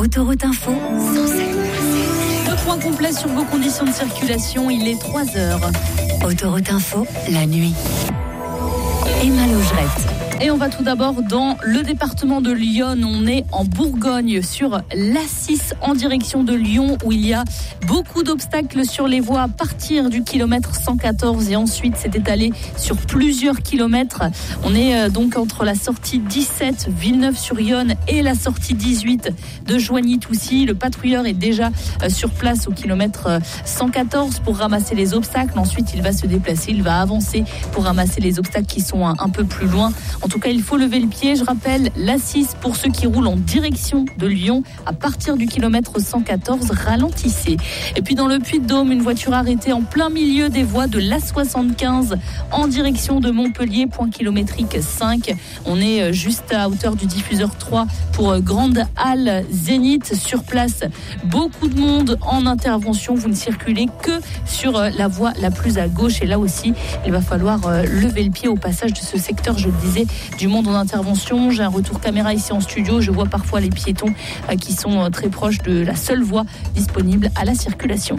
Autoroute Info, 107.7. Le point complet sur vos conditions de circulation, il est 3h. Autoroute Info, la nuit. Emma Laugerette. Et on va tout d'abord dans le département de Lyon. On est en Bourgogne sur l'A6 en direction de Lyon où il y a beaucoup d'obstacles sur les voies à partir du kilomètre 114 et ensuite c'est étalé sur plusieurs kilomètres. On est donc entre la sortie 17 Villeneuve-sur-Yonne et la sortie 18 de Joigny-Toussy. Le patrouilleur est déjà sur place au kilomètre 114 pour ramasser les obstacles. Ensuite, il va se déplacer, il va avancer pour ramasser les obstacles qui sont un peu plus loin. En tout cas, il faut lever le pied. Je rappelle, l'A6 pour ceux qui roulent en direction de Lyon, à partir du kilomètre 114, ralentissez. Et puis dans le Puy-de-Dôme, une voiture arrêtée en plein milieu des voies de l'A75 en direction de Montpellier, point kilométrique 5. On est juste à hauteur du diffuseur 3 pour Grande Halle Zénith. Sur place, beaucoup de monde en intervention. Vous ne circulez que sur la voie la plus à gauche. Et là aussi, il va falloir lever le pied au passage de ce secteur, je le disais, du monde en intervention. J'ai un retour caméra ici en studio. Je vois parfois les piétons qui sont très proches de la seule voie disponible à la circulation.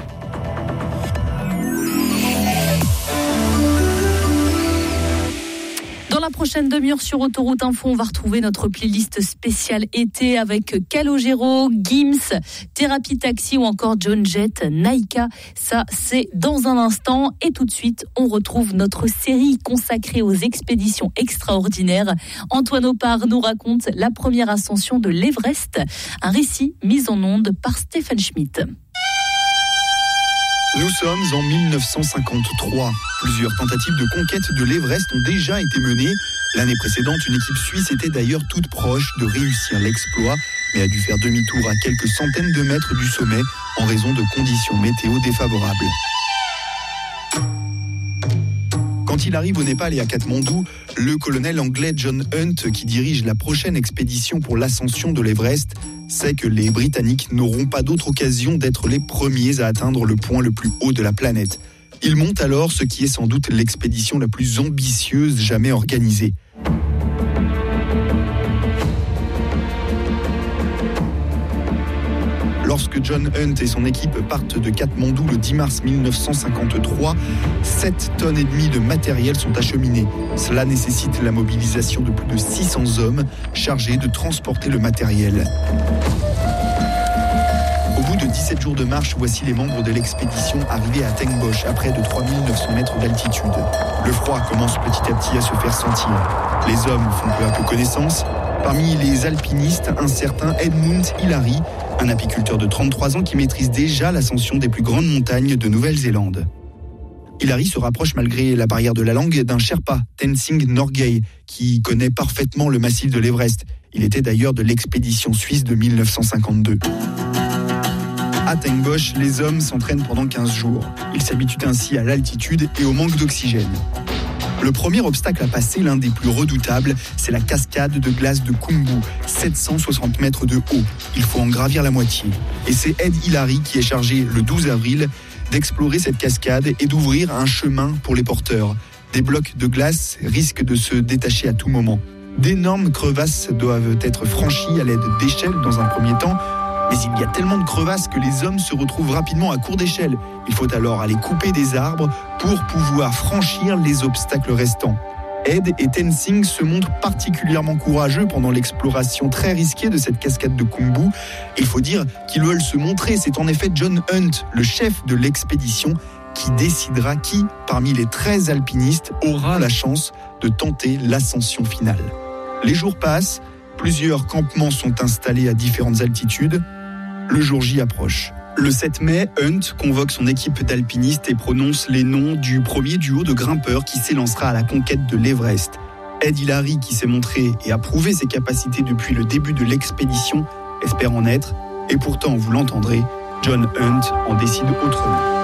Dans la prochaine demi-heure sur Autoroute Info, on va retrouver notre playlist spéciale été avec Calogero, Gims, Thérapie Taxi ou encore John Jett, Naïka. Ça, c'est dans un instant. Et tout de suite, on retrouve notre série consacrée aux expéditions extraordinaires. Antoine Opar nous raconte la première ascension de l'Everest. Un récit mis en onde par Stéphane Schmitt. Nous sommes en 1953. Plusieurs tentatives de conquête de l'Everest ont déjà été menées. L'année précédente, une équipe suisse était d'ailleurs toute proche de réussir l'exploit, mais a dû faire demi-tour à quelques centaines de mètres du sommet en raison de conditions météo défavorables. Quand il arrive au Népal et à Katmandou, le colonel anglais John Hunt, qui dirige la prochaine expédition pour l'ascension de l'Everest, sait que les Britanniques n'auront pas d'autre occasion d'être les premiers à atteindre le point le plus haut de la planète. Il monte alors ce qui est sans doute l'expédition la plus ambitieuse jamais organisée. Lorsque John Hunt et son équipe partent de Katmandou le 10 mars 1953, 7 tonnes et demie de matériel sont acheminées. Cela nécessite la mobilisation de plus de 600 hommes chargés de transporter le matériel. Au bout de 17 jours de marche, voici les membres de l'expédition arrivés à Tenbosch, à près de 3900 mètres d'altitude. Le froid commence petit à petit à se faire sentir. Les hommes font peu à peu connaissance. Parmi les alpinistes, un certain Edmund Hillary, un apiculteur de 33 ans qui maîtrise déjà l'ascension des plus grandes montagnes de Nouvelle-Zélande. Hillary se rapproche malgré la barrière de la langue d'un Sherpa, Tenzing Norgay, qui connaît parfaitement le massif de l'Everest. Il était d'ailleurs de l'expédition suisse de 1952. À Tenbosch, les hommes s'entraînent pendant 15 jours. Ils s'habituent ainsi à l'altitude et au manque d'oxygène. Le premier obstacle à passer, l'un des plus redoutables, c'est la cascade de glace de Khumbu, 760 mètres de haut. Il faut en gravir la moitié. Et c'est Ed Hillary qui est chargé, le 12 avril, d'explorer cette cascade et d'ouvrir un chemin pour les porteurs. Des blocs de glace risquent de se détacher à tout moment. D'énormes crevasses doivent être franchies à l'aide d'échelles dans un premier temps, mais il y a tellement de crevasses que les hommes se retrouvent rapidement à court d'échelle. Il faut alors aller couper des arbres pour pouvoir franchir les obstacles restants. Ed et Tenzing se montrent particulièrement courageux pendant l'exploration très risquée de cette cascade de Khumbu. Il faut dire qu'ils veulent se montrer. C'est en effet John Hunt, le chef de l'expédition, qui décidera qui, parmi les 13 alpinistes, aura la chance de tenter l'ascension finale. Les jours passent, plusieurs campements sont installés à différentes altitudes. Le jour J approche. Le 7 mai, Hunt convoque son équipe d'alpinistes et prononce les noms du premier duo de grimpeurs qui s'élancera à la conquête de l'Everest. Ed Hillary, qui s'est montré et a prouvé ses capacités depuis le début de l'expédition, espère en être. Et pourtant, vous l'entendrez, John Hunt en décide autrement.